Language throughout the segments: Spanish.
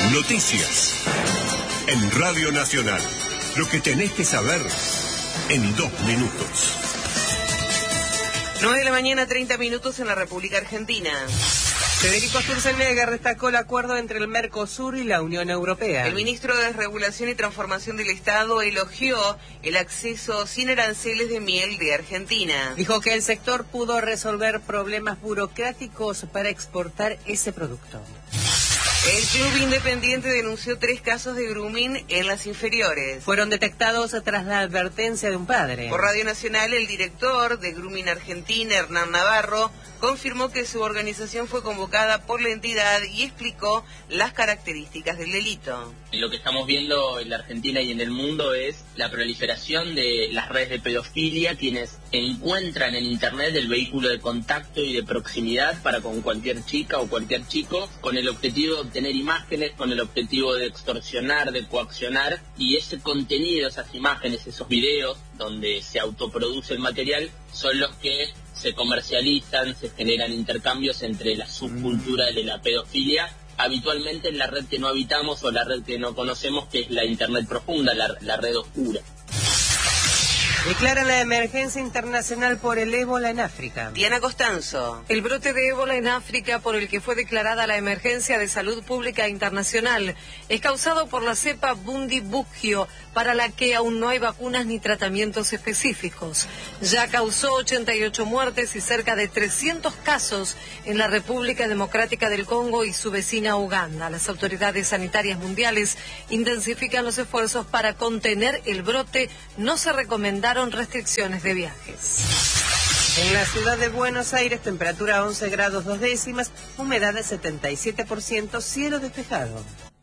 Noticias en Radio Nacional. Lo que tenés que saber en 2 minutos. 9 de la mañana, 30 minutos en la República Argentina. Federico Sturzenegger destacó el acuerdo entre el Mercosur y la Unión Europea. El ministro de Desregulación y Transformación del Estado elogió el acceso sin aranceles de miel de Argentina. Dijo que el sector pudo resolver problemas burocráticos para exportar ese producto. El Club Independiente denunció 3 casos de grooming en las inferiores. Fueron detectados tras la advertencia de un padre. Por Radio Nacional, el director de Grooming Argentina, Hernán Navarro, confirmó que su organización fue convocada por la entidad y explicó las características del delito. Lo que estamos viendo en la Argentina y en el mundo es la proliferación de las redes de pedofilia, quienes encuentran en Internet el vehículo de contacto y de proximidad para con cualquier chica o cualquier chico, con el objetivo de obtener imágenes, con el objetivo de extorsionar, de coaccionar, y ese contenido, esas imágenes, esos videos donde se autoproduce el material, son los que se comercializan, se generan intercambios entre la subcultura de la pedofilia, habitualmente en la red que no habitamos o la red que no conocemos, que es la Internet profunda, la red oscura. Declara la emergencia internacional por el ébola en África. Diana Costanzo. El brote de ébola en África, por el que fue declarada la emergencia de salud pública internacional, es causado por la cepa Bundibugyo, para la que aún no hay vacunas ni tratamientos específicos. Ya causó 88 muertes y cerca de 300 casos en la República Democrática del Congo y su vecina Uganda. Las autoridades sanitarias mundiales intensifican los esfuerzos para contener el brote. No se recomendaron restricciones de viajes. En la ciudad de Buenos Aires, temperatura 11 grados 2 décimas, humedad de 77%, cielo despejado.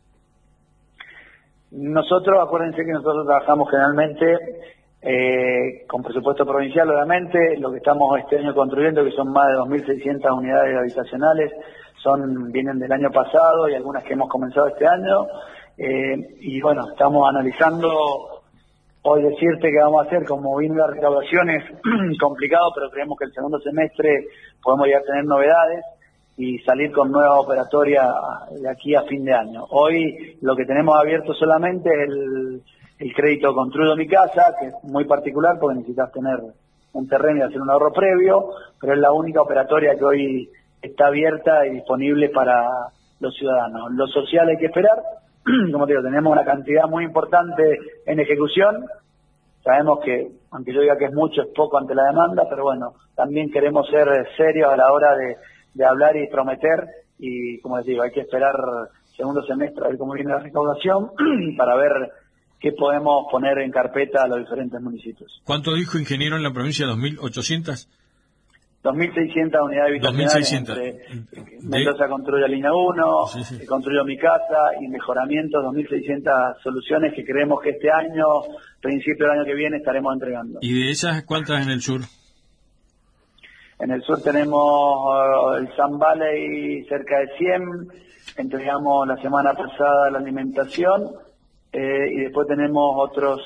Nosotros, acuérdense que nosotros trabajamos generalmente con presupuesto provincial, obviamente. Lo que estamos este año construyendo, que son más de 2.600 unidades habitacionales, vienen del año pasado y algunas que hemos comenzado este año. Y bueno, estamos analizando. Hoy decirte que vamos a hacer, como vino la recaudación, es complicado, pero creemos que el segundo semestre podemos ya tener novedades y salir con nueva operatoria de aquí a fin de año. Hoy lo que tenemos abierto solamente es el crédito Construyo mi casa, que es muy particular porque necesitas tener un terreno y hacer un ahorro previo, pero es la única operatoria que hoy está abierta y disponible para los ciudadanos. Lo social hay que esperar. Como te digo, tenemos una cantidad muy importante en ejecución. Sabemos que, aunque yo diga que es mucho, es poco ante la demanda, pero bueno, también queremos ser serios a la hora de hablar y prometer. Y como les digo, hay que esperar segundo semestre a ver cómo viene la recaudación para ver qué podemos poner en carpeta a los diferentes municipios. ¿Cuánto dijo ingeniero en la provincia? ¿2.800? 2.600 unidades habitacionales 2.600. Entre Mendoza Construyo Línea 1, sí. Construyo mi casa y mejoramiento, 2.600 soluciones que creemos que este año, principio del año que viene, estaremos entregando. ¿Y de esas cuántas en el sur? En el sur tenemos el Sun Valley cerca de 100, entregamos la semana pasada la alimentación y después tenemos otros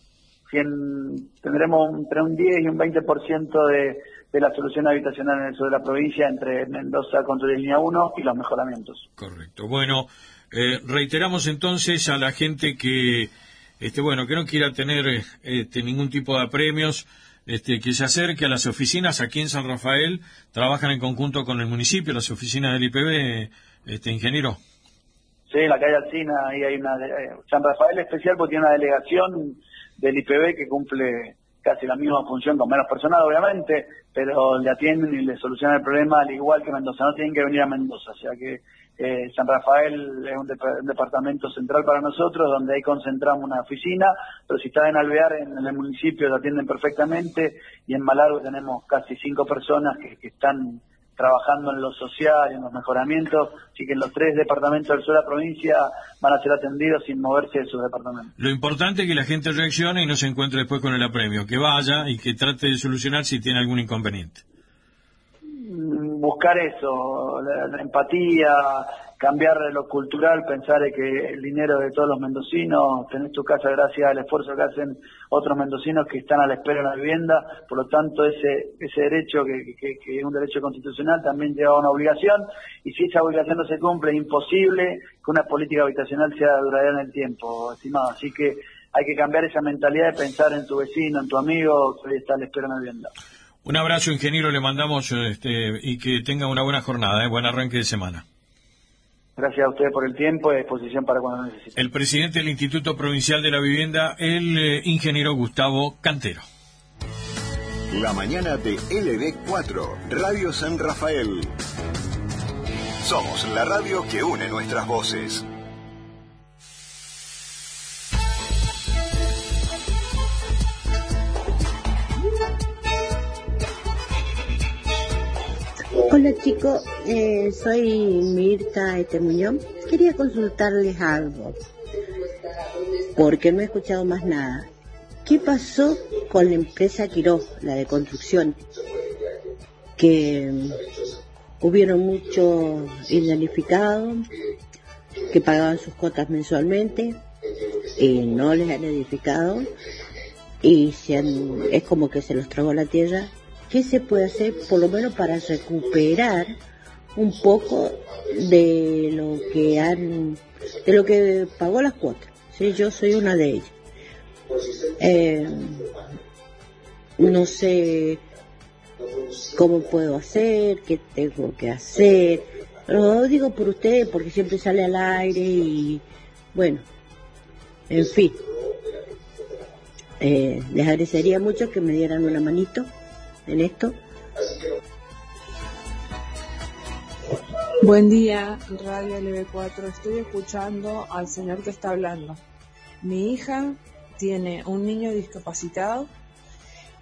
100, tendremos entre un 10 y un 20% de la solución habitacional en el sur de la provincia, entre Mendoza, Construyo Línea 1 y los mejoramientos. Correcto. Bueno, reiteramos entonces a la gente que, que no quiera tener ningún tipo de apremios, que se acerque a las oficinas aquí en San Rafael. Trabajan en conjunto con el municipio, las oficinas del IPB, ingeniero. Sí, en la calle Alsina, ahí hay San Rafael especial porque tiene una delegación del IPB que cumple casi la misma función, con menos personal obviamente, pero le atienden y le solucionan el problema al igual que Mendoza. No tienen que venir a Mendoza, o sea que San Rafael es un departamento central para nosotros, donde ahí concentramos una oficina, pero si está en Alvear, en el municipio, lo atienden perfectamente, y en Malargüe tenemos casi 5 personas que están trabajando en lo social y en los mejoramientos, así que en los 3 departamentos del sur de la provincia van a ser atendidos sin moverse de sus departamentos. Lo importante es que la gente reaccione y no se encuentre después con el apremio, que vaya y que trate de solucionar si tiene algún inconveniente. Buscar eso, la empatía, cambiar lo cultural, pensar que el dinero de todos los mendocinos, tenés tu casa gracias al esfuerzo que hacen otros mendocinos que están a la espera de una vivienda, por lo tanto ese derecho que es un derecho constitucional también lleva una obligación, y si esa obligación no se cumple es imposible que una política habitacional sea duradera en el tiempo, estimado, así que hay que cambiar esa mentalidad de pensar en tu vecino, en tu amigo que hoy está a la espera de una vivienda. Un abrazo, ingeniero, le mandamos y que tenga una buena jornada, buen arranque de semana. Gracias a ustedes por el tiempo y a disposición para cuando necesiten. El presidente del Instituto Provincial de la Vivienda, el ingeniero Gustavo Cantero. La mañana de LB4, Radio San Rafael. Somos la radio que une nuestras voces. Hola chicos, soy Mirta Etermuñón. Quería consultarles algo, porque no he escuchado más nada. ¿Qué pasó con la empresa Quirós, la de construcción? Que hubieron muchos indemnificados que pagaban sus cuotas mensualmente y no les han edificado y es como que se los tragó la tierra. ¿Qué se puede hacer por lo menos para recuperar un poco de lo que pagó las cuotas? Sí, yo soy una de ellas. No sé cómo puedo hacer, qué tengo que hacer. Lo digo por ustedes porque siempre sale al aire y bueno, en fin. Les agradecería mucho que me dieran una manito en esto. Buen día, Radio LB4. Estoy escuchando al señor que está hablando. Mi hija tiene un niño discapacitado